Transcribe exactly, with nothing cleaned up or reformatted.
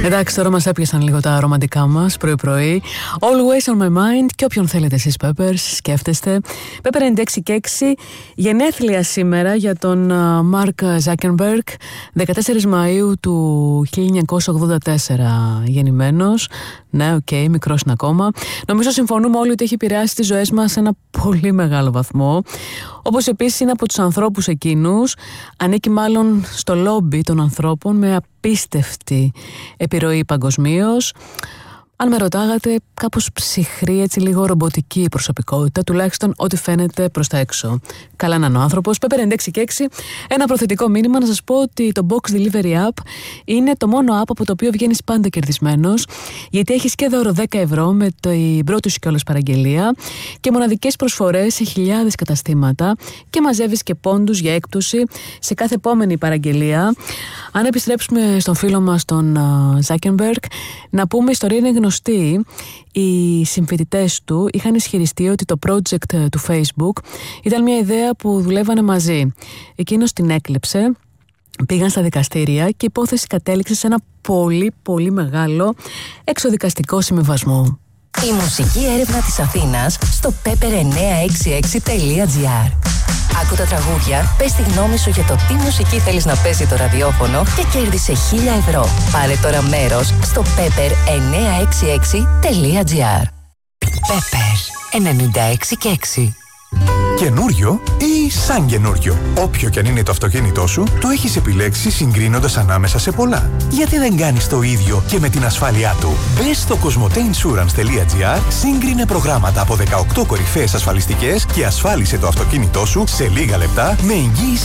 Εντάξει, τώρα μας έπιασαν λίγο τα ρομαντικά μας πρωί-πρωί. Always on my mind. Και όποιον θέλετε εσείς, Peppers, σκέφτεστε. Pepper ενενήντα έξι και έξι. Γενέθλια σήμερα για τον Mark Zuckerberg. δεκατέσσερις Μαΐου του χίλια εννιακόσια ογδόντα τέσσερα γεννημένος. Ναι, οκ, okay, μικρός είναι ακόμα. Νομίζω συμφωνούμε όλοι ότι έχει επηρεάσει τις ζωές μας σε ένα πολύ μεγάλο βαθμό. Όπως επίσης είναι από τους ανθρώπους εκείνους, ανήκει μάλλον στο λόμπι των ανθρώπων με απίστευτη επιρροή παγκοσμίως. Αν με ρωτάγατε, κάπως ψυχρή, έτσι λίγο ρομποτική προσωπικότητα, τουλάχιστον ό,τι φαίνεται προς τα έξω. Καλά να είναι ο άνθρωπος. Pepper ενενήντα έξι και έξι. Ένα προθετικό μήνυμα να σας πω ότι το Box Delivery App είναι το μόνο app από το οποίο βγαίνεις πάντα κερδισμένος, γιατί έχεις και δώρο δέκα ευρώ με την πρώτη σου κιόλας παραγγελία και μοναδικές προσφορές σε χιλιάδες καταστήματα και μαζεύεις και πόντους για έκπτωση σε κάθε επόμενη παραγγελία. Αν επιστρέψουμε στον φίλο μας τον Zuckerberg, να πούμε η ιστορία είναι γνωστή. Οι συμφοιτητές του είχαν ισχυριστεί ότι το project του Facebook ήταν μια ιδέα που δουλεύανε μαζί. Εκείνος την έκλεψε, πήγαν στα δικαστήρια και η υπόθεση κατέληξε σε ένα πολύ πολύ μεγάλο εξοδικαστικό συμβιβασμό. Η μουσική έρευνα της Αθήνας στο pepper εννιακόσια εξήντα έξι τελεία gr. Άκου τα τραγούδια, πες τη γνώμη σου για το τι μουσική θέλεις να παίζει το ραδιόφωνο και κέρδισε χίλια ευρώ. Πάρε τώρα μέρος στο pepper εννιακόσια εξήντα έξι τελεία gr. Pepper ενενήντα έξι και έξι. Καινούριο ή σαν καινούριο. Όποιο κι αν είναι το αυτοκίνητό σου, το έχεις επιλέξει συγκρίνοντας ανάμεσα σε πολλά. Γιατί δεν κάνεις το ίδιο και με την ασφάλειά του? Μπες στο κοσμοτέινσουρανς τελεία gr, σύγκρινε προγράμματα από δεκαοκτώ κορυφαίες ασφαλιστικές και ασφάλισε το αυτοκίνητό σου σε λίγα λεπτά με εγγύηση